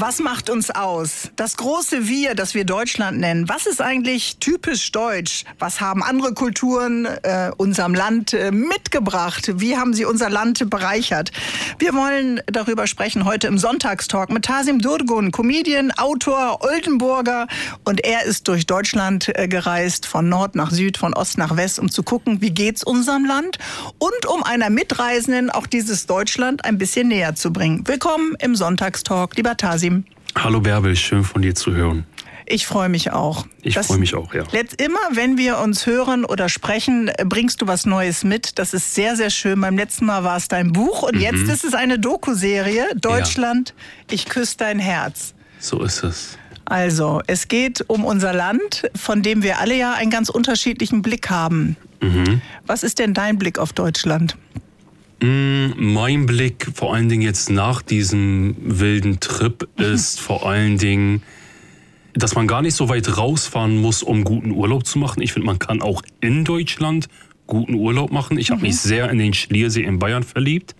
Was macht uns aus? Das große Wir, das wir Deutschland nennen. Was ist eigentlich typisch deutsch? Was haben andere Kulturen unserem Land mitgebracht? Wie haben sie unser Land bereichert? Wir wollen darüber sprechen heute im Sonntagstalk mit Tasim Durgun, Comedian, Autor, Oldenburger. Und er ist durch Deutschland gereist, von Nord nach Süd, von Ost nach West, um zu gucken, wie geht's unserem Land und um einer Mitreisenden auch dieses Deutschland ein bisschen näher zu bringen. Willkommen im Sonntagstalk, lieber Tasim. Hallo Bärbel, schön von dir zu hören. Ich freue mich auch. Ich freue mich auch, ja. Immer, wenn wir uns hören oder sprechen, bringst du was Neues mit. Das ist sehr, sehr schön. Beim letzten Mal war es dein Buch und jetzt ist es eine Doku-Serie. Deutschland, Ich küsse dein Herz. So ist es. Also, es geht um unser Land, von dem wir alle ja einen ganz unterschiedlichen Blick haben. Was ist denn dein Blick auf Deutschland? Mein Blick, vor allen Dingen jetzt nach diesem wilden Trip, ist vor allen Dingen, dass man gar nicht so weit rausfahren muss, um guten Urlaub zu machen. Ich finde, man kann auch in Deutschland guten Urlaub machen. Ich habe mich sehr in den Schliersee in Bayern verliebt.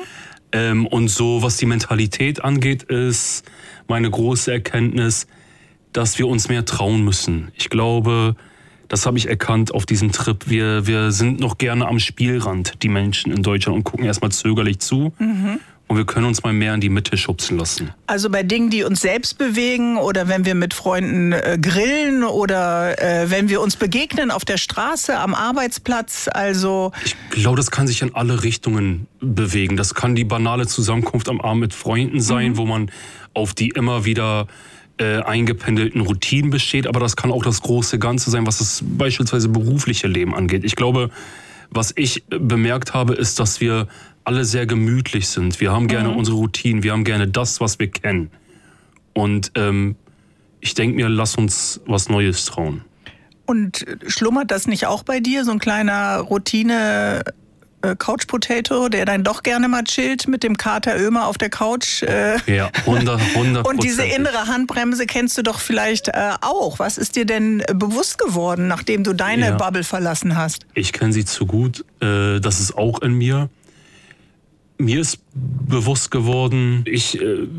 Und so, was die Mentalität angeht, ist meine große Erkenntnis, dass wir uns mehr trauen müssen. Ich glaube, das habe ich erkannt auf diesem Trip. Wir sind noch gerne am Spielrand, die Menschen in Deutschland, und gucken erstmal zögerlich zu. Und wir können uns mal mehr in die Mitte schubsen lassen. Also bei Dingen, die uns selbst bewegen oder wenn wir mit Freunden grillen oder wenn wir uns begegnen auf der Straße, am Arbeitsplatz. Also ich glaube, das kann sich in alle Richtungen bewegen. Das kann die banale Zusammenkunft am Abend mit Freunden sein, wo man auf die immer wieder eingependelten Routinen besteht, aber das kann auch das große Ganze sein, was das beispielsweise berufliche Leben angeht. Ich glaube, was ich bemerkt habe, ist, dass wir alle sehr gemütlich sind. Wir haben gerne unsere Routinen, wir haben gerne das, was wir kennen. Und ich denke mir, lass uns was Neues trauen. Und schlummert das nicht auch bei dir, so ein kleiner Routine Couch Potato, der dann doch gerne mal chillt mit dem Kater Ömer auf der Couch? Ja, 100%. Und diese innere Handbremse kennst du doch vielleicht auch. Was ist dir denn bewusst geworden, nachdem du deine Bubble verlassen hast? Ich kenne sie zu gut. Das ist auch in mir. Mir ist bewusst geworden, ich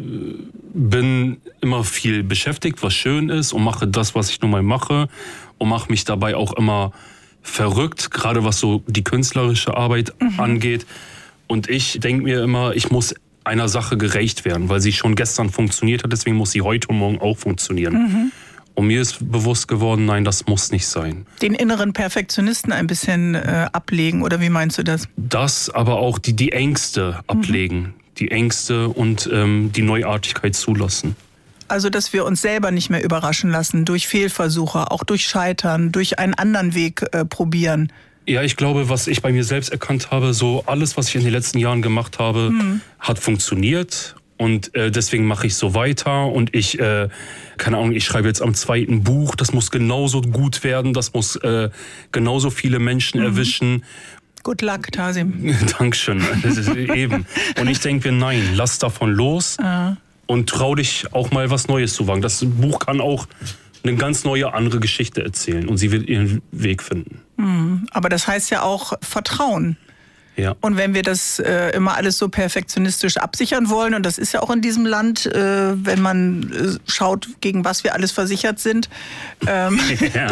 bin immer viel beschäftigt, was schön ist, und mache das, was ich nun mal mache, und mache mich dabei auch immer verrückt, gerade was so die künstlerische Arbeit angeht. Und ich denke mir immer, ich muss einer Sache gerecht werden, weil sie schon gestern funktioniert hat, deswegen muss sie heute und morgen auch funktionieren. Und mir ist bewusst geworden, nein, das muss nicht sein. Den inneren Perfektionisten ein bisschen ablegen, oder wie meinst du das? Das, aber auch die Ängste ablegen. Die Ängste und die Neuartigkeit zulassen. Also, dass wir uns selber nicht mehr überraschen lassen durch Fehlversuche, auch durch Scheitern, durch einen anderen Weg probieren. Ja, ich glaube, was ich bei mir selbst erkannt habe, so alles, was ich in den letzten Jahren gemacht habe, hat funktioniert. Und deswegen mache ich so weiter. Und ich, keine Ahnung, ich schreibe jetzt am 2. Buch. Das muss genauso gut werden. Das muss genauso viele Menschen erwischen. Good luck, Tasim. Dankeschön. Das ist eben. Und ich denke mir, nein, lass davon los. Und trau dich auch mal was Neues zu wagen. Das Buch kann auch eine ganz neue, andere Geschichte erzählen. Und sie wird ihren Weg finden. Aber das heißt ja auch Vertrauen. Ja. Und wenn wir das immer alles so perfektionistisch absichern wollen, und das ist ja auch in diesem Land, wenn man schaut, gegen was wir alles versichert sind, dann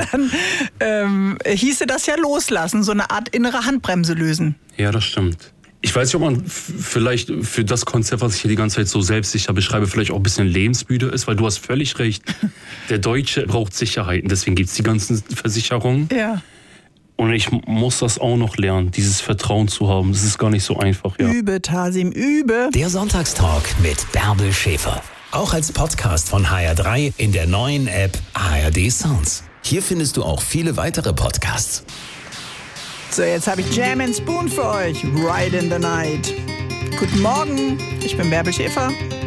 hieße das ja loslassen, so eine Art innere Handbremse lösen. Ja, das stimmt. Ich weiß nicht, ob man vielleicht für das Konzept, was ich hier die ganze Zeit so selbstsicher beschreibe, vielleicht auch ein bisschen lebensmüde ist, weil du hast völlig recht. Der Deutsche braucht Sicherheiten, deswegen gibt es die ganzen Versicherungen. Ja. Und ich muss das auch noch lernen, dieses Vertrauen zu haben. Das ist gar nicht so einfach. Ja. Übe, Tasim, übe. Der Sonntagstalk mit Bärbel Schäfer. Auch als Podcast von HR3 in der neuen App ARD Sounds. Hier findest du auch viele weitere Podcasts. So, jetzt habe ich Jam and Spoon für euch. Ride in the Night. Guten Morgen, ich bin Bärbel Schäfer.